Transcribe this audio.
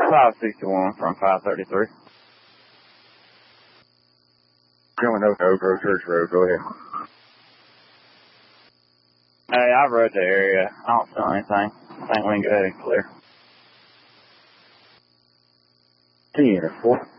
561 from 533. Coming up Oak Grove Church Road, go ahead. Hey, I've read the area. I don't feel anything. I think we can go ahead and clear. 10-4.